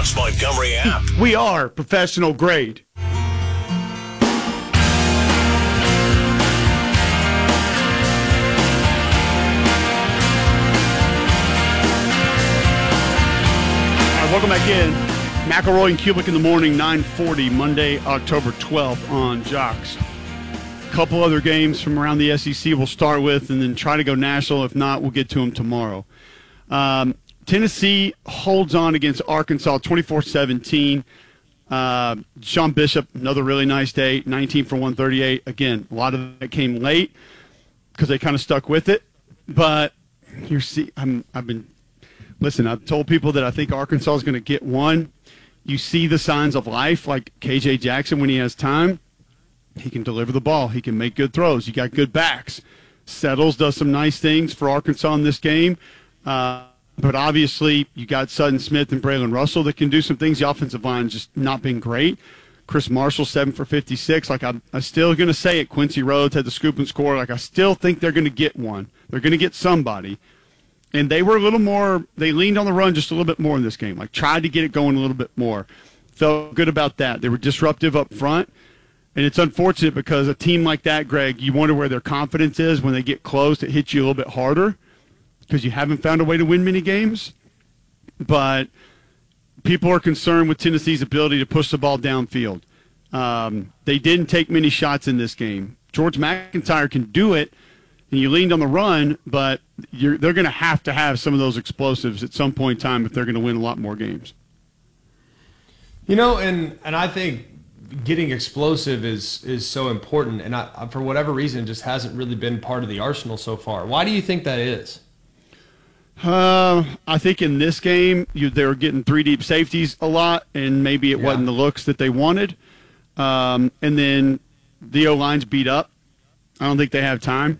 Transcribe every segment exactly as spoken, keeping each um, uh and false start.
Josh Montgomery app. We are professional grade. All right, welcome back in. McElroy and Kubik in the morning, nine forty, Monday, October twelfth on Jocks. A couple other games from around the S E C we'll start with and then try to go national. If not, we'll get to them tomorrow. Um, Tennessee holds on against Arkansas twenty-four seventeen. Uh, Sean Bishop, another really nice day, nineteen for one thirty-eight. Again, a lot of that came late because they kind of stuck with it. But you see, I'm, I've been – listen, I've told people that I think Arkansas is going to get one. You see the signs of life, like K J Jackson when he has time. He can deliver the ball. He can make good throws. You got good backs. Settles does some nice things for Arkansas in this game. Uh, but obviously you got Sutton Smith and Braylon Russell that can do some things. The offensive line just not been great. Chris Marshall, seven for fifty-six. Like I'm, I'm still going to say it. Quincy Rhodes had the scoop and score. Like I still think they're going to get one. They're going to get somebody. And they were a little more, they leaned on the run just a little bit more in this game, like tried to get it going a little bit more. Felt good about that. They were disruptive up front. And it's unfortunate because a team like that, Greg, you wonder where their confidence is when they get close. It hits you a little bit harder because you haven't found a way to win many games. But people are concerned with Tennessee's ability to push the ball downfield. Um, they didn't take many shots in this game. George McIntyre can do it. And you leaned on the run, but you're, they're going to have to have some of those explosives at some point in time if they're going to win a lot more games. You know, and, and I think getting explosive is is so important, and I, for whatever reason, it just hasn't really been part of the arsenal so far. Why do you think that is? Uh, I think in this game, you, they were getting three deep safeties a lot, and maybe it yeah. wasn't the looks that they wanted. Um, and then the O-line's beat up. I don't think they have time.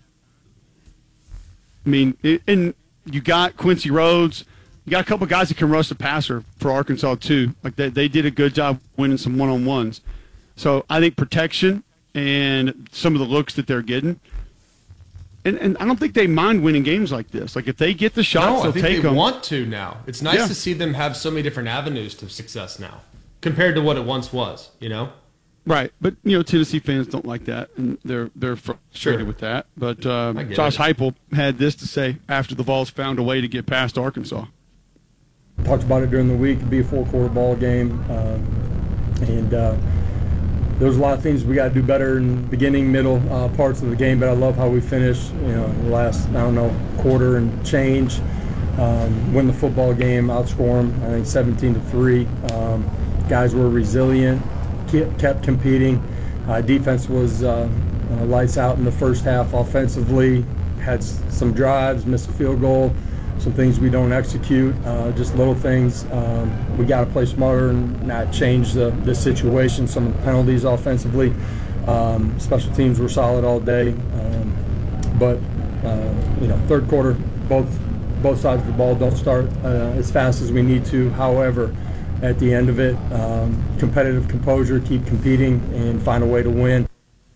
I mean, and you got Quincy Rhodes. You got a couple of guys that can rush the passer for Arkansas, too. Like, they, they did a good job winning some one-on-ones. So I think protection and some of the looks that they're getting. And, and I don't think they mind winning games like this. Like, if they get the shots, no, they'll I think take they them. want to now. It's nice yeah. to see them have so many different avenues to success now compared to what it once was, you know? Right, but you know Tennessee fans don't like that, and they're they're frustrated sure. with that. But uh, Josh it. Heupel had this to say after the Vols found a way to get past Arkansas. Talked about it during the week. It'd be a four-quarter ball game, um, and uh, there was a lot of things we got to do better in the beginning, middle uh, parts of the game. But I love how we finished. You know, the last I don't know quarter and change, um, win the football game, outscore them. I think seventeen to three. Um, guys were resilient. Kept competing. Uh, defense was uh, uh, lights out in the first half offensively. Had s- some drives, missed a field goal, some things we don't execute, uh, just little things. Um, we got to play smarter and not change the, the situation. Some of the penalties offensively. Um, special teams were solid all day. Um, but, uh, you know, third quarter, both, both sides of the ball don't start uh, as fast as we need to. However, at the end of it, um, competitive composure, keep competing, and find a way to win.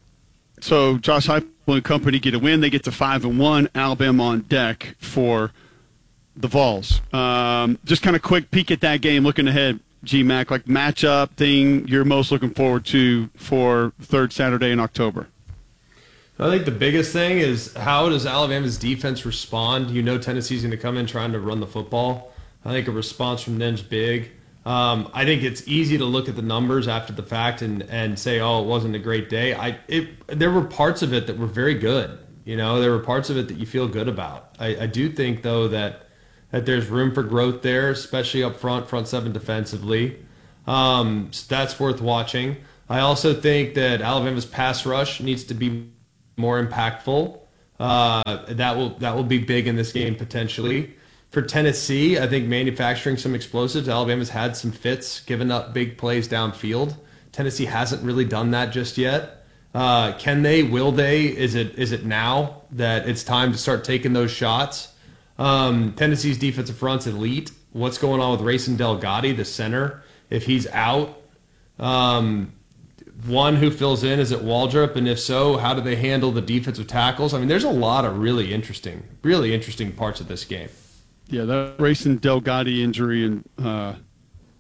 So Josh Heupel and company get a win. They get to five and one. Alabama on deck for the Vols. Um, just kind of quick peek at that game, looking ahead, G-Mac, like matchup thing you're most looking forward to for third Saturday in October. I think the biggest thing is how does Alabama's defense respond? You know Tennessee's going to come in trying to run the football. I think a response from them's big. Um, I think it's easy to look at the numbers after the fact and, and say, oh, it wasn't a great day. I it there were parts of it that were very good. You know, there were parts of it that you feel good about. I, I do think, though, that that there's room for growth there, especially up front, front seven defensively. Um, so that's worth watching. I also think that Alabama's pass rush needs to be more impactful. Uh, that will that will be big in this game potentially. For Tennessee, I think manufacturing some explosives. Alabama's had some fits, giving up big plays downfield. Tennessee hasn't really done that just yet. Uh, can they? Will they? Is it is it now that it's time to start taking those shots? Um, Tennessee's defensive front's elite. What's going on with Rayson Delgatti, the center? If he's out, um, one, who fills in? Is it Waldrop? And if so, how do they handle the defensive tackles? I mean, there's a lot of really interesting, really interesting parts of this game. Yeah, that Rayson Delgatti injury and uh,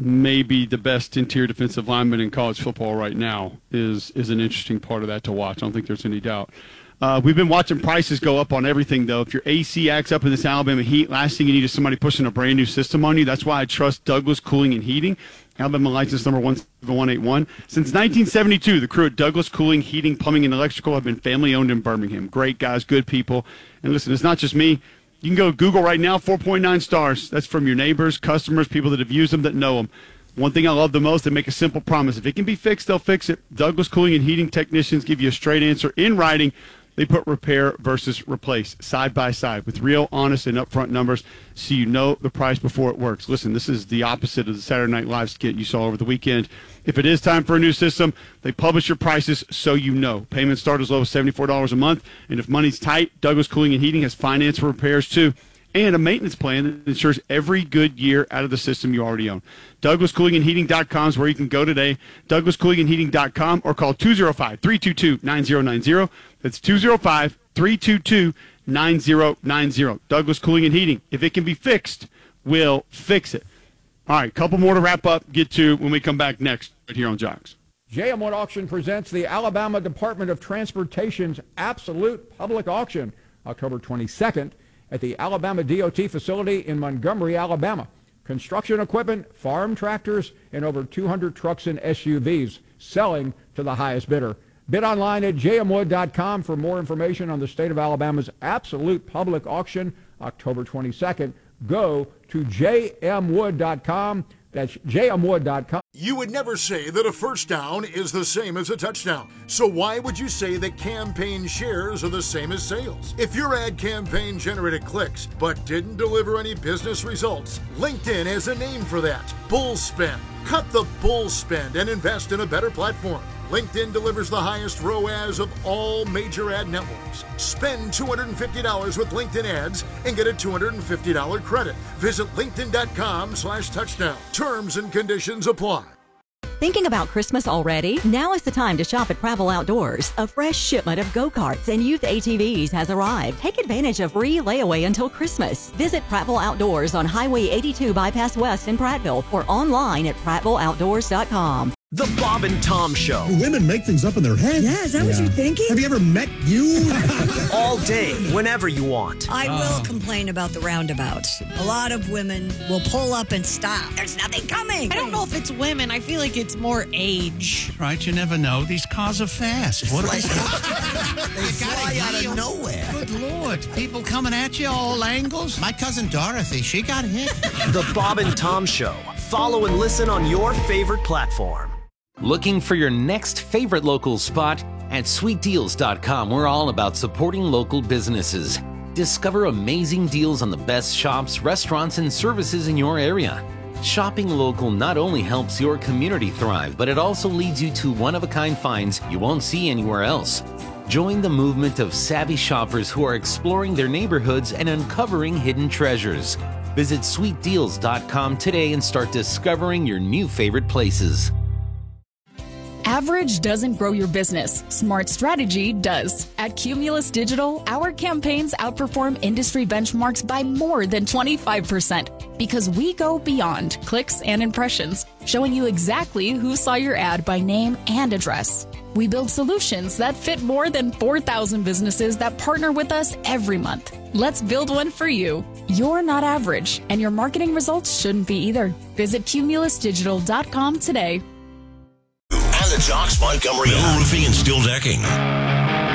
maybe the best interior defensive lineman in college football right now is is an interesting part of that to watch. I don't think there's any doubt. Uh, we've been watching prices go up on everything, though. If your A C acts up in this Alabama heat, last thing you need is somebody pushing a brand new system on you. That's why I trust Douglas Cooling and Heating. Alabama license number one seven one eight one. Since nineteen seventy-two, the crew at Douglas Cooling, Heating, Plumbing, and Electrical have been family-owned in Birmingham. Great guys, good people. And listen, it's not just me. You can go to Google right now, four point nine stars. That's from your neighbors, customers, people that have used them, that know them. One thing I love the most, they make a simple promise. If it can be fixed, they'll fix it. Douglas Cooling and Heating technicians give you a straight answer in writing. They put repair versus replace side by side with real, honest, and upfront numbers so you know the price before it works. Listen, this is the opposite of the Saturday Night Live skit you saw over the weekend. If it is time for a new system, they publish your prices so you know. Payments start as low as seventy-four dollars a month, and if money's tight, Douglas Cooling and Heating has finance for repairs too, and a maintenance plan that ensures every good year out of the system you already own. Douglas Cooling and Heating dot com is where you can go today. Douglas Cooling and Heating dot com or call two oh five, three two two, nine oh nine oh. That's two oh five, three two two, nine oh nine oh. Douglas Cooling and Heating. If it can be fixed, we'll fix it. All right, couple more to wrap up, get to when we come back next right here on Jocks. J M Wood Auction presents the Alabama Department of Transportation's Absolute Public Auction, October twenty-second, at the Alabama D O T facility in Montgomery, Alabama. Construction equipment, farm tractors, and over two hundred trucks and S U Vs selling to the highest bidder. Bid online at j m wood dot com for more information on the state of Alabama's Absolute Public Auction, October twenty-second. Go to j m wood dot com. That's j m wood dot com. You would never say that a first down is the same as a touchdown. So why would you say that campaign shares are the same as sales? If your ad campaign generated clicks but didn't deliver any business results, LinkedIn has a name for that. Bull spend. Cut the bull spend and invest in a better platform. LinkedIn delivers the highest R O A S of all major ad networks. Spend two hundred fifty dollars with LinkedIn ads and get a two hundred fifty dollars credit. Visit linkedin.com slash touchdown. Terms and conditions apply. Thinking about Christmas already? Now is the time to shop at Prattville Outdoors. A fresh shipment of go-karts and youth A T Vs has arrived. Take advantage of free layaway until Christmas. Visit Prattville Outdoors on Highway eighty-two Bypass West in Prattville or online at prattville outdoors dot com. The Bob and Tom Show. Women make things up in their head. Yeah, is that yeah. what you're thinking? Have you ever met you? All day, whenever you want. I oh. will complain about the roundabouts. A lot of women will pull up and stop. There's nothing coming. I don't know if it's women. I feel like it's more age. Right, you never know. These cars are fast. What are they? They fly out of nowhere. Good Lord. People coming at you all angles. My cousin Dorothy, she got hit. The Bob and Tom Show. Follow and listen on your favorite platform. Looking for your next favorite local spot? At sweet deals dot com, we're all about supporting local businesses. Discover amazing deals on the best shops, restaurants, and services in your area. Shopping local not only helps your community thrive, but it also leads you to one-of-a-kind finds you won't see anywhere else. Join the movement of savvy shoppers who are exploring their neighborhoods and uncovering hidden treasures. Visit sweet deals dot com today and start discovering your new favorite places. Average doesn't grow your business. Smart strategy does. At Cumulus Digital, our campaigns outperform industry benchmarks by more than twenty-five percent because we go beyond clicks and impressions, showing you exactly who saw your ad by name and address. We build solutions that fit more than four thousand businesses that partner with us every month. Let's build one for you. You're not average, and your marketing results shouldn't be either. Visit cumulus digital dot com today. The Jocks Montgomery Metal Roofing and Steel Decking.